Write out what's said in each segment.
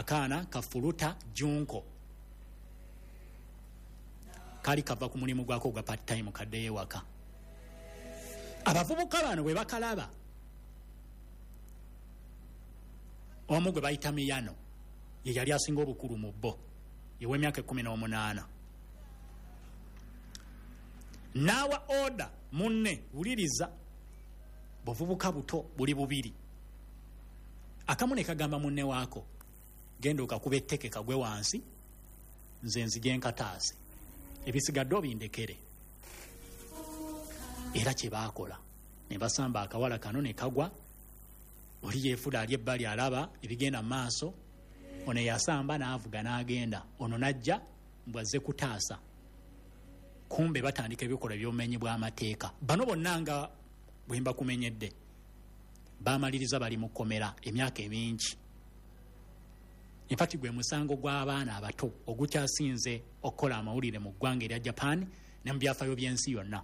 akaana kafuluta junko kali kava ku mulimu gwako gwa part time kaddeyo waka. Abavubuka bano bwe bakalaba omu gwe bayita Miyano ye yali asinga obukulu mu bo yewe emyaka 18 nawa order munne wuliriza buvubuka buto buli bubiri akamu ne kagamba munne waako genda okakuba etteke kagwe wansi nze nzige enkataase ebisigadde obindekere. Era kye baakola ne basamba akawala kano ne kagwa oli yeefuda ali ebbali alaba ebigenda mu maaso ono yasamba n'avuga n'agenda ono najja mbwazze kutaasa kumbe batandika ebikola eby'obumenyi bw'amateeka. Bano bonna nga bwe mbakumenyedde baamaliriza bali mu kkomera emyaka emingi. Infatti gwe musango gw'abaana abato ogukyasinze okukola amawulire mu ggwanga erya Japan ne mu byafaayo by'ensi yonna.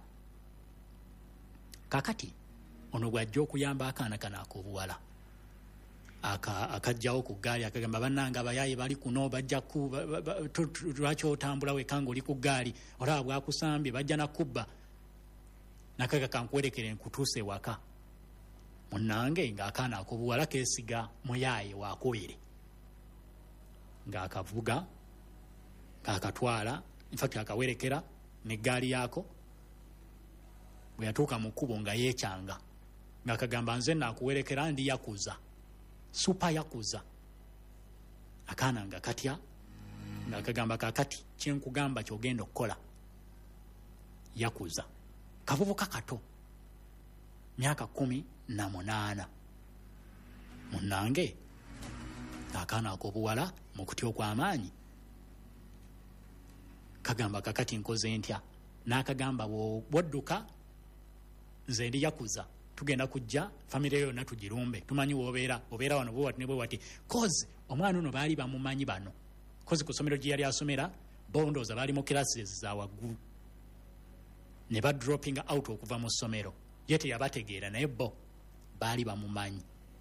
Kakati ono gw'ajja okuyamba akaana kana ak'obuwala akajjawo ku ggaali akagamba bannanga abayaaye bali kuno bajja lwaki otambula weka ng'oli ku ggaali olaba bwakusambye bajja nakubba nakaga kankwerekere nkutuuse waka. Munnange ng'akaana ak'obuwala keesiga muyaaye wakubiri ng'akavuga ng'akatwala infatti akawerekera n'eggaali yaako bwe yatuuka mu kkubo nga yeekyanga ng'akagamba nze naakuwerekera ndi yakuza super yakuza. Akaana nga katya ng'akagamba kakati kyenkugamba kyogenda okukola yakuza. Kavubuka kato myaka 18 munnange akaana ak'obuwala mu kutya okw'amaanyi kagamba kakati nkoze ntya n'akagamba bwodduka nze ndi yakuza tugenda kujja famire yonna tugirumbe tumanyi obeera wano bwewati ne bwewati kozi omwana ono baali bamumanyi bano kozi ku ssomero gye yali asomera bondoza baali mu classes za waggulu ne badropping out okuva mu ssomero ye teyabategeera naye bo baali bamumanyi.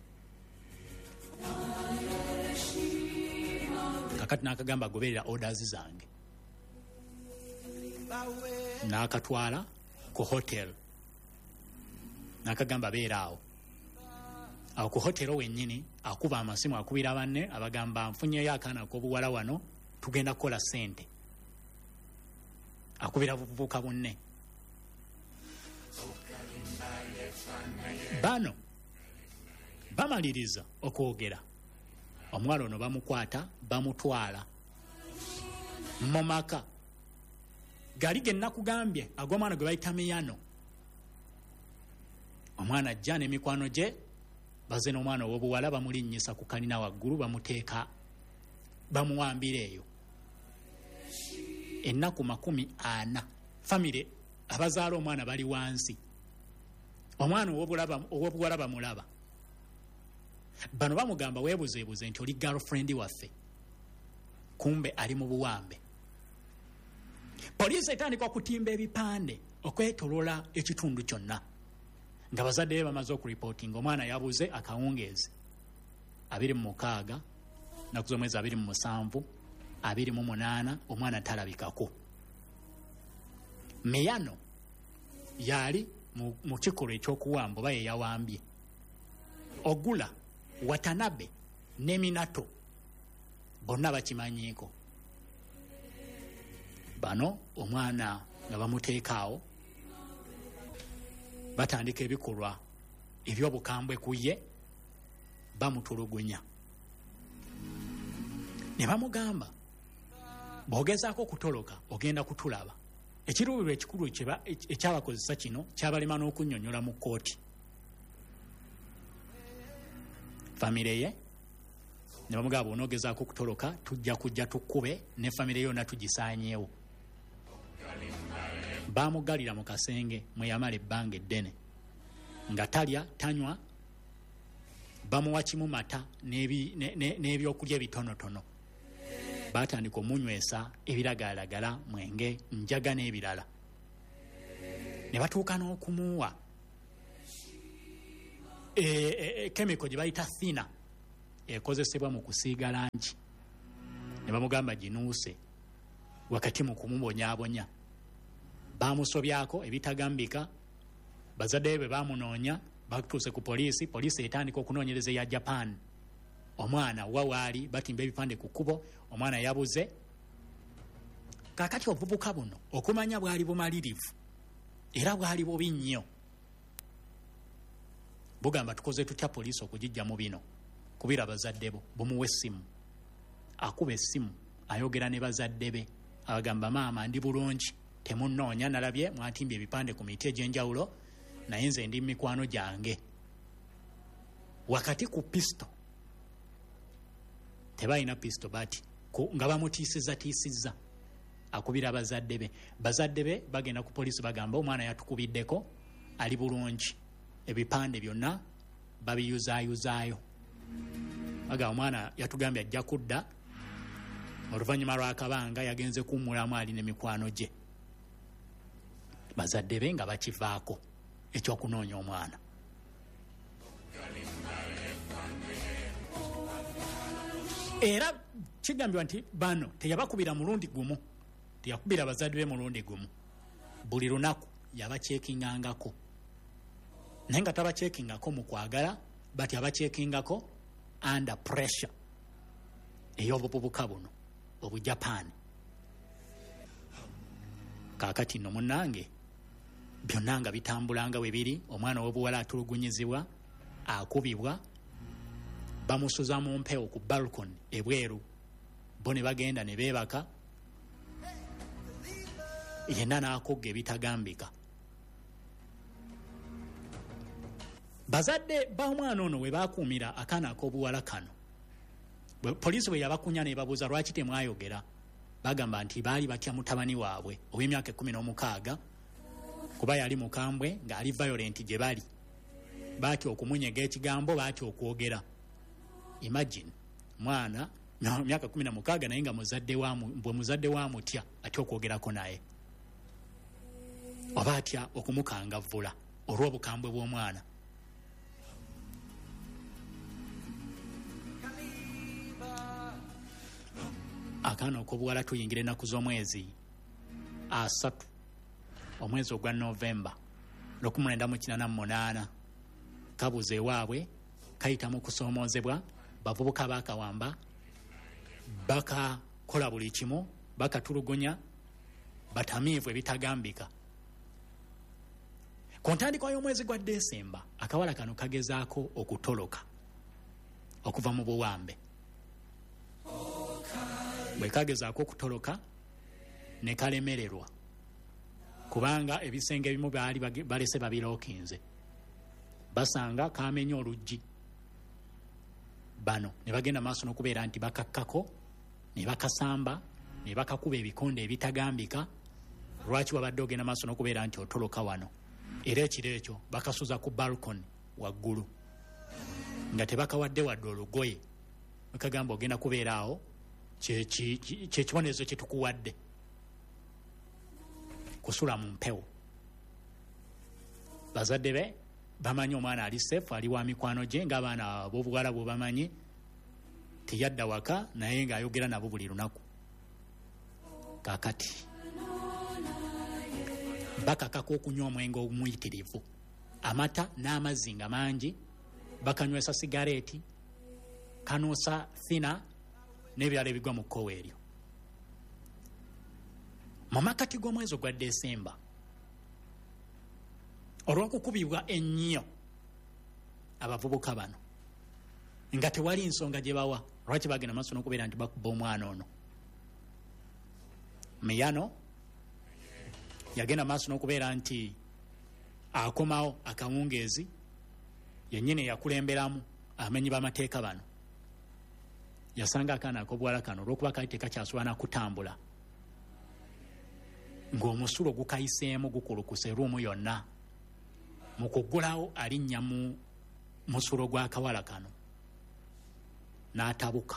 Kakati n'akagamba goberera orders zange n'akatwala ku hotel n'akagamba beera awo ku hotero wennyini akuba amasimu akubira banne abagamba nfunyeyo akaana ak'obuwala wano tugenda kukola ssente akubira buvubuka bunne. Bano bamaliriza okwogera omwala ono bamukwata bamutwala mu maka gali ge nakugambye ag'omwana gwe bayita Miyano. Omwana ajja n'emikwano gye baze n'omwana ow'obuwala bamulinnyisa ku kalina waggulu bamuteeka bamuwambira eyo ennaku 40. Famire abazaala omwana bali wansi omwana ow'obuwala bamulaba bano bamugamba weebuzeebuze nti oli girlfriend waffe kumbe ali mu buwambe. Poliisi etandika okutimba ebipande okwetolola ekitundu kyonna nga bazadde be bamaze okuripootinga omwana yabuze akawungeezi 26 naku z'omwezi 27 28 omwana talabikako. Meyano yali mu kikolwa ekyokuwamba oba ye yawambye. Ogula Watanabe ne Minato bonna bakimanyiiko. Bano omwana nga bamuteekaawo batandika ebikolwa eby'obukambwe ku ye bamutulugunya ne bamugamba bw'ogezaako okutoloka ogenda kutulaba. Ekiruubirwa ekikulu ekyabakozesa kino kyabalema n'okunnyonnyola mu kkooti. Famire ye ne bamugamba bw'onoogezaako okutoloka tujja kujja tukkube ne famire yonna tugisaanyeewo. Baamugalira mu kasenge mwe yamala ebbanga eddene nga talya tanywa bamuwa kimumata n'ebyokulya ebitonotono. Baatandika omunywesa ebiragalalagala mwenge njaga n'ebirala ne batuuka n'okumuwa kemiko gye bayita thina ekozesebwa mu kusiiga langi ne bamugamba ginuuse wakati mu kumubonyaabonya. Bamusobyako ebitagambika. Bazadde be bamunoonya batuuse ku poliisi. Poliisi etandika okunoonyereza ya Japan. Omwana wawaali batimba ebipande ku kkubo. Omwana yabuze. Kakati obuvubuka buno okumanya bwali bumalirivu era bwali bubi nnyo. Bugamba tukoze tutya poliisi okugijja mu bino. Kubira bazadde bo bumuwe essimu. Akuba essimu ayogera ne bazadde be abagamba maama ndi bulungi temunnoonya nalabye mwatimbye ebipande ku miti egy'enjawulo naye nze ndi mikwano gyange. Wakati ku pisto tebalina pisto bati nga bamutiisizza. Akubira bazadde be. Bazadde be bagenda ku poliisi bagamba omwana yatukubiddeko ali bulungi ebipande byonna babiyuzaayuzaayo. Aga omwana yatugambye ajja kudda oluvannyuma lw'akabanga yagenze kummulamu ali ne mikwano gye. Bazadde be nga bakivaako ekyokunoonya omwana. Era kigambibwa nti bano teyabakubira mulundi gumu. Teyakubira bazadde be mulundi gumu. Buli lunaku yabakyekingangako. Naye nga tabakyekingako mu kwagala bati abakyekingako under pressure ey'obuvubuka buno obujapani. Kaakati nno munnange byonna nga bitambulanga we biri. Omwana w'obuwala atulugunyizibwa akubibwa bamusuza mu mpewo ku balcony ebweru bo ne bagenda ne beebaka yenna n'akogga ebitagambika. Bazadde b'omwana ono we baakuumira akaana ak'obuwala kano poliisi bwe yabakunya ne babuuza lwaki temwayogera bagamba nti baali batya mutabani waabwe ow'emyaka 16 kuba yali mukambwe ng'ali violent gye bali baatya okumunyega ekigambo baatya okwogera. Imagine mwana myaka 16 naye nga muzadde wa mutya atya okwogerako naye oba atya okumukangavvula olw'obukambwe bw'omwana. Akaana ak'obuwala tuyingira ennaku z'omwezi 3 omwezi ogwa Novemba 1988 kabuze ewaabwe kayita mu kusoomoozebwa. Bavubuka baakawamba bakakola buli kimu bakatulugunya batamiivu ebitagambika. Ku ntandikwa y'omwezi gwa Desemba akawala kano kagezaako okutoloka okuva mu buwambe. Bwe kagezaako okutoloka ne kalemererwa kubanga ebisenge ebimu baali balese babirookinze. Basanga kamenya oluggi. Bano ne bagenda maaso n'okubeera nti bakakkako ne bakasamba ne bakakuba ebikonde ebitagambika. Lwaki wabadde ogenda maaso n'okubeera nti otoloka wano? Era ekiro ekyo bakasuza ku balcony waggulu nga tebakawadde wadde olugoye. Bakagamba ogenda kubeera awo kyekibonerezo kye tukuwadde kusula mu mpewo. Bazadde be bamanyi omwana ali safe ali wa mikwano gye ng'abaana b'obuwala bwe bamanyi teyadda waka naye ng'ayogera nabo buli lunaku. Kaakati bakakako okunywa omwenge omuyitirivu amata n'amazzi nga mangi bakanywesa sigareeti kanuusa thina n'ebirala ebigwa mu kkowa eryo. Mu makati g'omwezi ogwa Desemba olw'okukubibwa ennyo abavubuka bano nga tewali nsonga gye bawa lwaki bagenda maaso n'okubeera nti bakuba omwana ono. Miyano yagenda maaso n'okubeera nti akomawo akawungeezi yennyini yakulemberamu amenyi b'amateeka bano. Yasanga akaana ak'obuwala kano olw'okuba kali tekakyasobola na kutambula ng'omusulo gukayiseemu gukulukuse ruumu yonna mu kuggulawo alinnya mu musulo gw'akawala kano n'atabuka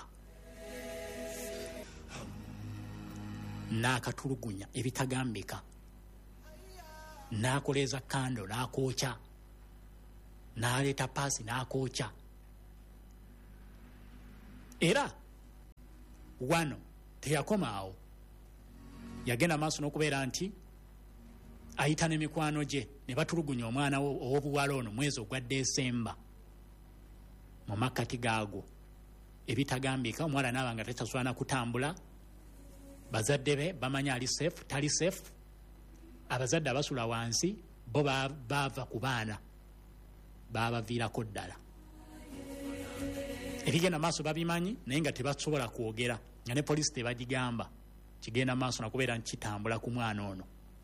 n'akatulugunya ebitagambika n'akoleeza kando n'akookya n'aleeta paasi n'akookya. Era wano teyakoma awo, yagenda maaso n'okubeera nti ayita n'emikwano gye ne batulugunya omwana ow'obuwala ono mwezi ogwa Desemba. Mu makkati gaago ebitagambika, omuwala naaba nga tasobola na kutambula, bazadde be bamanya ali safe tali safe, abazadde abasula wansi bo baava ku baana babaviirako ddala. Ebigenda maaso babimanyi naye nga tebasobola kwogera, nga ne poliisi tebagigamba. Kigenda maaso nakubeera nti kitambula ku mwana ono.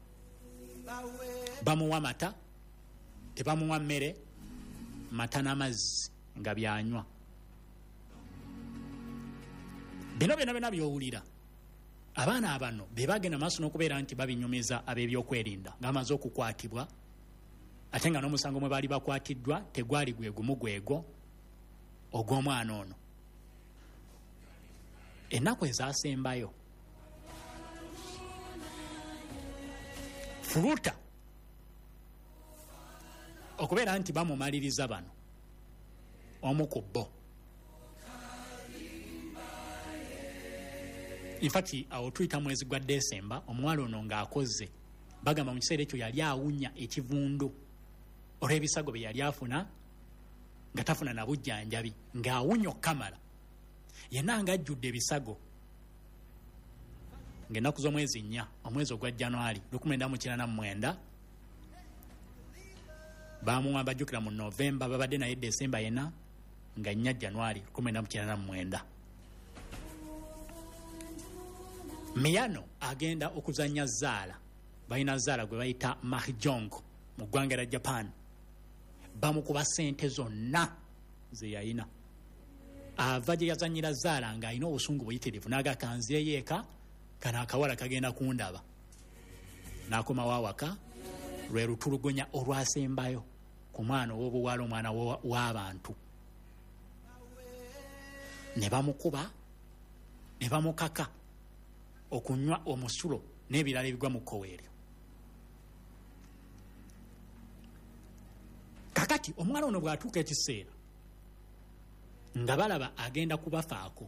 Bamuwa mata, tebamuwa mmere, mata n'amazzi nga byanywa. Bino byonna byowulira, abaana abano be bagenda maaso n'okubeera nti babinyumiza ab'ebyokwerinda ng'amaze okukwatibwa, ate nga n'omusango mwe baali bakwatiddwa tegwali gwe gumu gwego ogw'omwana ono. Ennaku ezaasembayo fuluta okubeera nti bamumaliriza bano omu ku bo. Infatti awo tuyita mwezi gwa Desemba, omuwala ono ng'akoze, bagamba mu kiseera ekyo yali awunya ekivundu olw'ebisago bye yali afuna nga tafuna na bujjanjabi, ng'awunya okukamala, yenna ng'ajjudde ebisago. Ng'ennaku z'omwezi 4 omwezi ogwa January 1999 baamuwa bajjukira mu Novemba, babadde naye Desemba yenna nga 4 January 1999. Miyano agenda okuzanya zaala, balina zaala gwe bayita Mahjong mu ggwanga lya Japan. Bamukuba ssente zonna ze yalina. Ava gye yazanyira zaala ng'alina obusungu buyitirivu, n'agakanzireyo eka, kano akawala kagenda kundaba. N'akomawo awaka, lwe lutulugunya olwasembayo ku mwana ow'obuwala, omwana w'abantu. Ne bamukuba, ne bamukaka okunywa omusulo n'ebirala ebigwa mu kkowe eryo. Kakati omwana ono bw'atuuka ekiseera nga balaba agenda kubafaako,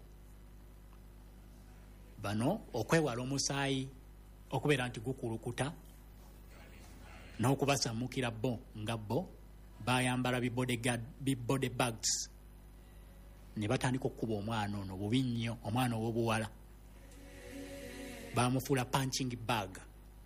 bano okwewala omusaayi okubeera nti gukulukuta n'okubasammukira bo nga bo bayambala bibode bags, ne batandika okukuba omwana ono bubi nnyo, omwana ow'obuwala. Bamufuula punching bag,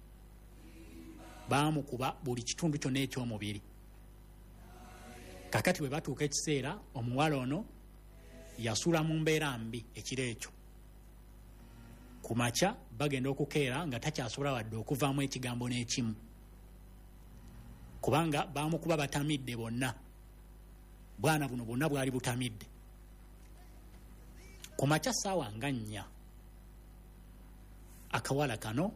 bamukuba buli kitundu kyonna eky'omubiri. Kakati bwe batuuka ekiseera, omuwala ono yasula mu mbeera mbi ekiro ekyo. Ku makya bagenda okukeera nga takyasobola wadde okuvaamu ekigambo n'ekimu, kubanga bamukuba batamidde bonna. Bwana buno bwonna bwali butamidde. Ku makya ssaawa nga 4 akawala kano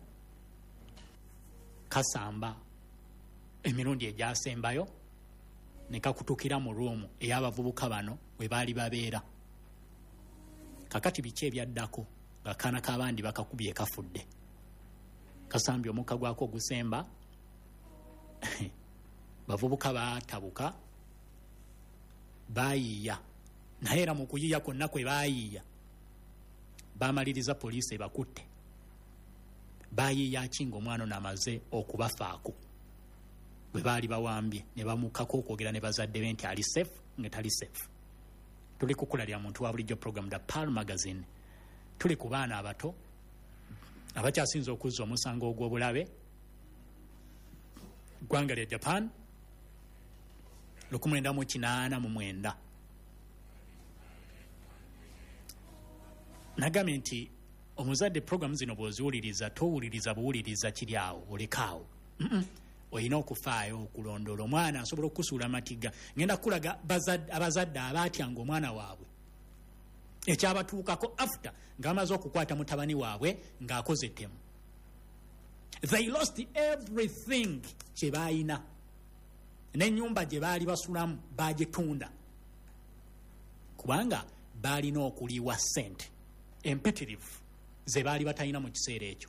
kasamba emirundi egyasembayo ne kakutukira mu ruumu ey'abavubuka bano bwe baali babeera. Kakati biki ebyaddako nga kaana k'abandi bakakubye kafudde, kasambye omukka gwako ogusemba. Bavubuka baatabuka, baayiiya, naye era mu kuyiiya kwonna kwe baayiiya baamaliriza poliisi ebakutte. Baayiiya kinga omwana ono amaze okubafaako bwe baali bawambye, ne bamukkako okwogera ne bazadde be nti ali safe nga tali safe. Tuli kukulalya muntu wa bulijjo program da Pearl Magazine. Tuli ku baana abato abakyasinza okuzza omusango ogw'obulabe, ggwanga lya Japan 1989. Nagambye nti omuzadde program zino bw'oziwuliriza towuliriza buwuliriza kiri awo olekaawo. Olina okufaayo okulondoola omwana asobola okusuula amatiga. Ngenda kulaga abazadde abaatyanga omwana waabwe ekyabatuukako after ng'amaze okukwata mutabani waabwe ng'akoze ettemu. They lost everything kye baayina, n'ennyumba gye baali basulamu baagitunda, kubanga baalina okuliwa ssente empitirivu ze baali batalina mu kiseera ekyo.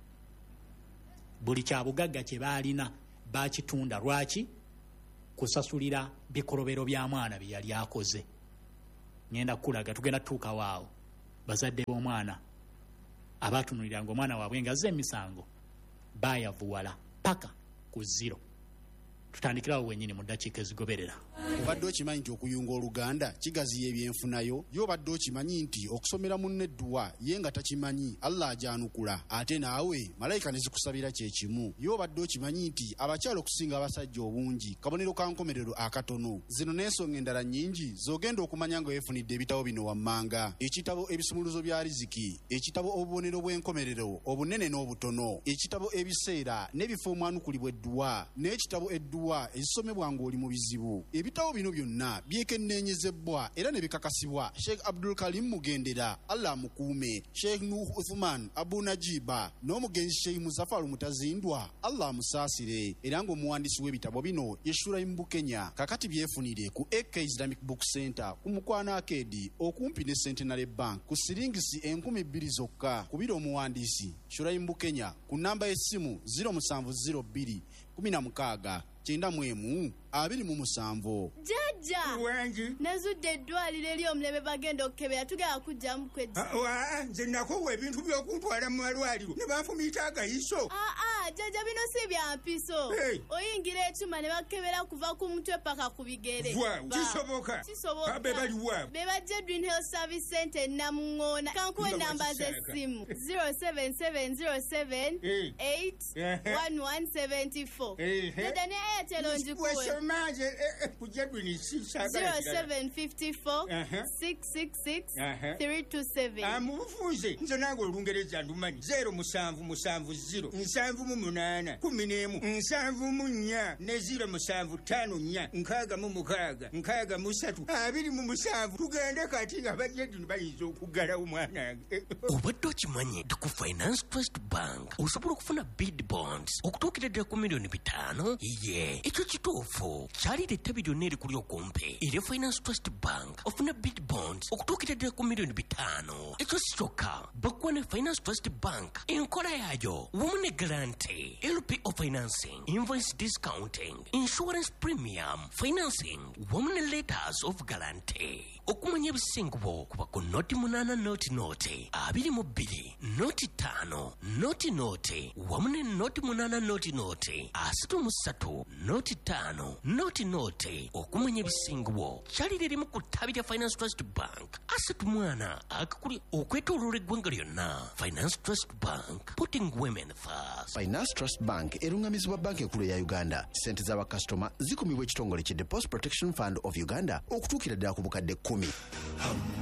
Buli kyabugagga kye baalina baakitunda. Lwaki? Kusasulira bikolobero bya mwana bye yali akoze. Ngenda kulaga, tugenda tutuuka waawo bazadde b'omwana abaatunuliranga omwana waabwe nga azze emisango baayavuwala paka ku 0. tutandikirawo wennyini mu ddakiika ezigoberera. Obadde okimanyi nti okuyunga Oluganda kigaziya ebyenfunayo? Yo obadde okimanyi nti okusomera munne edduwa ye nga takimanyi Allah ajanukula, ate naawe malayika ne zikusabira kye kimu? Yo obadde okimanyi nti abakyala okusinga abasajja obungi kabonero ka nkomerero akatono? Zino n'ensonga endala nnyingi z'ogenda okumanya nga weefunidde ebitabo bino wammanga: ekitabo ebisumuluzo bya riziki, ekitabo obubonero bw'enkomerero obunene n'obutono, ekitabo ebiseera n'ebifo omwanukulibwa edduwa, n'ekitabo edduwa ezisomebwa ng'oli mu bizibu. Ebitabo bino byonna byekenneenyezebwa era ne bikakasibwa Sheikh Abdul Karim Mugendera, Allah mukuume, Sheikh Nuh Uthman Abu Najiba n'omugenzi Sheikh Muzaffar Mutazindwa, Allah musaasire, era ng'omuwandiisi w'ebitabo bino ye Shuraim Bukenya. Kakati byefunire ku AK Islamic Book Center ku Mukwana Arcade okumpi ne Centenary Bank ku siringisi 2,000 zokka. Kubira omuwandiisi Shuraim Bukenya ku namba y'essimu 0702 16 91 27. Jajja wangi nazudde eddwaliro eri omulebe bagenda okukebera tugenda kujjamu kwejja. Nze nakowa ebintu by'okuntwala mu malwaliro ne banfumiita agayiso. Jajja bino si bya mpiso. Oyingira ekyuma ne bakebera kuva ku mutwe paka ku bigere. Kisoboka. Be bali wa? Be bajja Dream Health Service Center Namungoona. Kankuwe namba z'essimu 07707 81174. Jajja ne Airtel onjikuwe 0754 666 327. Amufunze nze nange Olungereza ndumanyi 0770 788 11 7 ne 0754 6 6 tugende kati abajjedi bayinza okuggala omwana. Obadde okimanyi nti ku Finance Trust Bank osobola okufuna bid bonds okutuukira ddala ku $5 million? Ye ekyo kituufu. Kyalira ettabi lyonna erikuli okumpi erya Finance Trust Bank ofuna bid bonds okutuukira ddala ku $5 million. Ekyo si kyokka, bakuwa ne Finance Trust Bank enkola yaayo wamu ne guarantee, LPO financing, invoice discounting, insurance premium financing wamu ne letters of guarantee. Okumanya ebisingubo kuba ku noti 8 noti 22 noti 5 noti wamu ne noti 8 noti 33 noti 5 noti okumanya ebisingubo kyalira erimu ku ttabi lya Finance Trust Bank. Asatu mwana akakuli okwetooloola eggwanga lyonna. Finance Trust Bank, putting women first. Finance Trust Bank erungamizibwa banka enkulu ya Uganda. Ssente z'abakasitoma zikumibwa ekitongole ki Deposit Protection Fund of Uganda okutuukira ddala ku bukadde 10.